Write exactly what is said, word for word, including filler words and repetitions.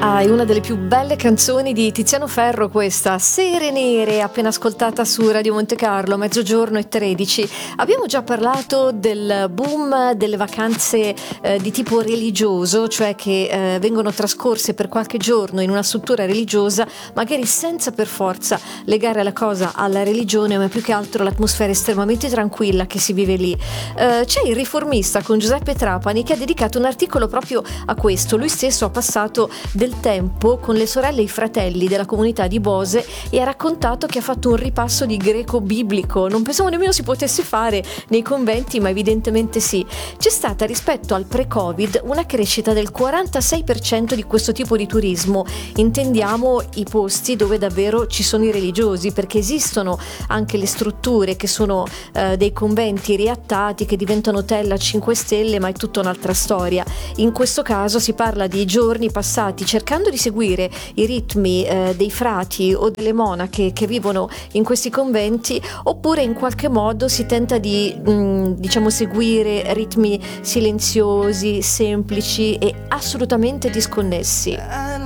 Ah, è una delle più belle canzoni di Tiziano Ferro questa, Sere Nere, appena ascoltata su Radio Monte Carlo, mezzogiorno e tredici. Abbiamo già parlato del boom delle vacanze eh, di tipo religioso, cioè che eh, vengono trascorse per qualche giorno in una struttura religiosa, magari senza per forza legare la cosa alla religione, ma più che altro l'atmosfera estremamente tranquilla che si vive lì. Eh, c'è il Riformista con Giuseppe Trapani che ha dedicato un articolo proprio a questo. Lui stesso ha passato del tempo con le sorelle e i fratelli della comunità di Bose e ha raccontato che ha fatto un ripasso di greco biblico. Non pensavo nemmeno si potesse fare nei conventi, ma evidentemente sì. C'è stata rispetto al pre-Covid una crescita del quarantasei per cento di questo tipo di turismo. Intendiamo i posti dove davvero ci sono i religiosi, perché esistono anche le strutture che sono eh, dei conventi riattati che diventano hotel a cinque stelle, ma è tutta un'altra storia. In questo caso si parla di giorni passati cercando di seguire i ritmi eh, dei frati o delle monache che vivono in questi conventi, oppure in qualche modo si tenta di mh, diciamo seguire ritmi silenziosi, semplici e assolutamente disconnessi.